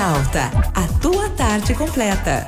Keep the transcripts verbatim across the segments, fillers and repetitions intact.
Alta, a tua tarde completa.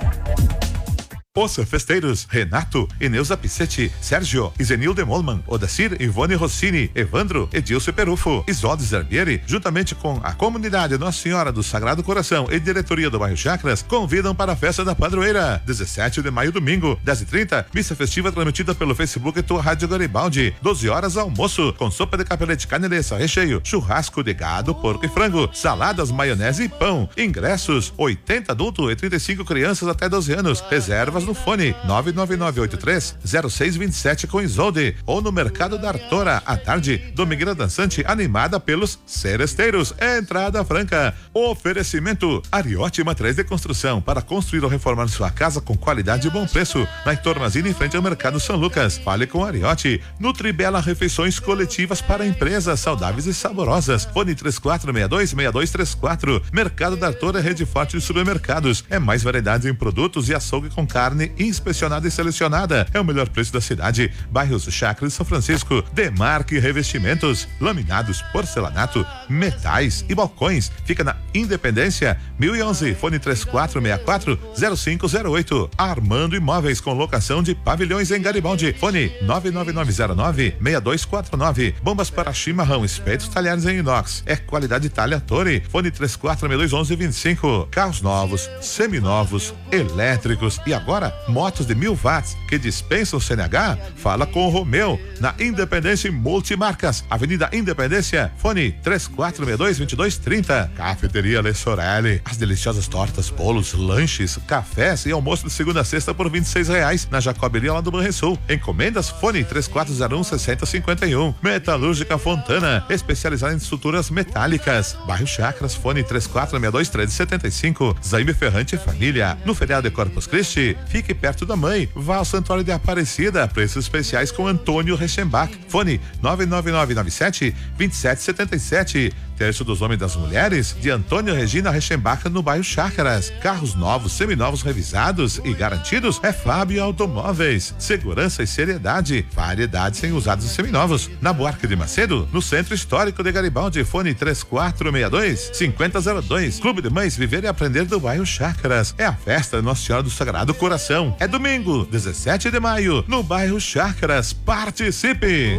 Os festeiros Renato, Eneuza Pissetti, Sérgio, Izenil Demolman, Odacir, Ivone Rossini, Evandro, Edilson Perufo, Isolde Zerbieri, juntamente com a comunidade Nossa Senhora do Sagrado Coração e diretoria do bairro Chacras, convidam para a festa da padroeira, dezessete de maio, domingo, dez e trinta, missa festiva transmitida pelo Facebook e tua Rádio Garibaldi, doze horas almoço, com sopa de capelete carneleça, recheio, churrasco de gado, porco e frango, saladas, maionese e pão, ingressos, oitenta adultos e trinta e cinco crianças até doze anos, reservas no fone nove nove nove oito três zero seis dois sete com Isolde ou no Mercado da Artora à tarde, Domingueira Dançante animada pelos seresteiros, entrada franca. Oferecimento Ariote Materiais de Construção para construir ou reformar sua casa com qualidade e bom preço, na Heitor Mazini em frente ao Mercado São Lucas. Fale com Ariote. Nutribela refeições coletivas para empresas saudáveis e saborosas. Fone três quatro seis dois seis dois três quatro. Mercado da Artora é rede forte de supermercados. É mais variedades em produtos e açougue com carne inspecionada e selecionada. É o melhor preço da cidade. Bairros Chacras e São Francisco. Demarque Revestimentos, laminados, porcelanato, metais e balcões. Fica na Independência mil e onze, fone três quatro seis quatro zero cinco zero oito. Armando Imóveis com locação de pavilhões em Garibaldi. Fone nove nove nove zero nove seis dois quatro nove. Bombas para chimarrão, espetos, talheres em inox. É qualidade Itália Torre. Fone três quatro seis dois onze vinte e cinco. Carros novos, seminovos, elétricos e agora motos de mil watts que dispensam C N H? Fala com o Romeu, na Independência Multimarcas, Avenida Independência, fone três quatro seis dois dois dois trinta. Cafeteria Le Sorelli, as deliciosas tortas, bolos, lanches, cafés e almoço de segunda a sexta por vinte e seis reais, na Jacoberia lá do Banrisul. Encomendas, fone três quatro zero um seis zero cinco um. Metalúrgica Fontana, especializada em estruturas metálicas. Bairro Chacras, fone três quatro seis dois três sete cinco. Zaime Ferrante Família, no feriado de Corpus Christi, fique perto da mãe. Vá ao Santuário de Aparecida. Preços especiais com Antônio Rechenbach. Fone nove nove nove nove sete dois sete sete sete. Terço dos Homens e das Mulheres, de Antônio Regina Rechenbach, no bairro Chácaras. Carros novos, seminovos, revisados e garantidos é Fábio Automóveis. Segurança e seriedade. Variedade sem usados e seminovos. Na Buarque de Macedo, no Centro Histórico de Garibaldi. Fone três quatro seis dois cinco zero zero dois. Clube de Mães Viver e Aprender do bairro Chácaras. É a festa de Nossa Senhora do Sagrado Coração. É domingo, dezessete de maio, no bairro Chácaras. Participe!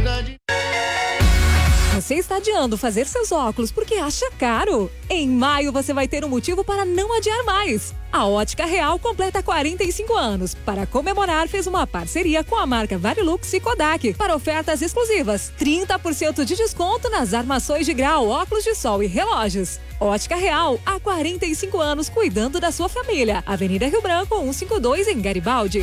Você está adiando fazer seus óculos porque acha caro? Em maio você vai ter um motivo para não adiar mais. A Ótica Real completa quarenta e cinco anos. Para comemorar, fez uma parceria com a marca Varilux e Kodak para ofertas exclusivas. trinta por cento de desconto nas armações de grau, óculos de sol e relógios. Ótica Real, há quarenta e cinco anos cuidando da sua família. Avenida Rio Branco, cento e cinquenta e dois em Garibaldi.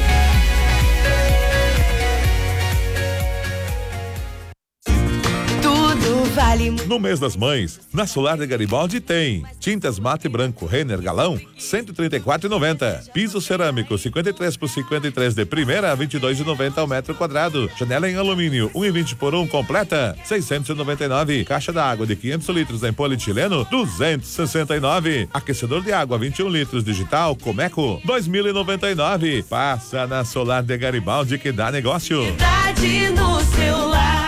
Vale. No mês das mães, na Solar de Garibaldi tem tintas mate branco Renner galão cento e trinta e quatro reais e noventa centavos. Piso cerâmico cinquenta e três por cinquenta e três de primeira a vinte e dois reais e noventa centavos ao metro quadrado. Janela em alumínio um e vinte por um completa seiscentos e noventa e nove reais. Caixa d'água de quinhentos litros em polietileno duzentos e sessenta e nove reais. Aquecedor de água vinte e um litros digital Comeco dois mil e noventa e nove reais. Passa na Solar de Garibaldi que dá negócio. Verdade no celular.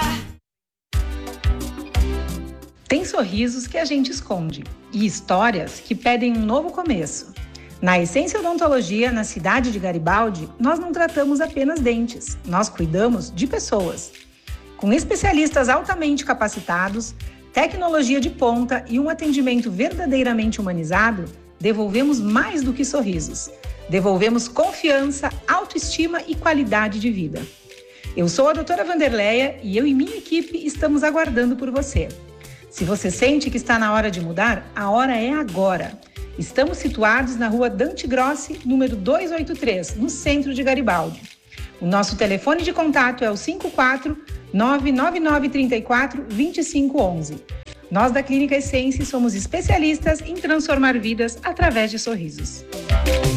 Tem sorrisos que a gente esconde e histórias que pedem um novo começo. Na Essência Odontologia, na cidade de Garibaldi, nós não tratamos apenas dentes, nós cuidamos de pessoas. Com especialistas altamente capacitados, tecnologia de ponta e um atendimento verdadeiramente humanizado, devolvemos mais do que sorrisos. Devolvemos confiança, autoestima e qualidade de vida. Eu sou a doutora Vanderleia e eu e minha equipe estamos aguardando por você. Se você sente que está na hora de mudar, a hora é agora. Estamos situados na rua Dante Grossi, número duzentos e oitenta e três, no centro de Garibaldi. O nosso telefone de contato é o cinco quatro nove nove nove três quatro dois cinco um um. Nós da Clínica Essência somos especialistas em transformar vidas através de sorrisos.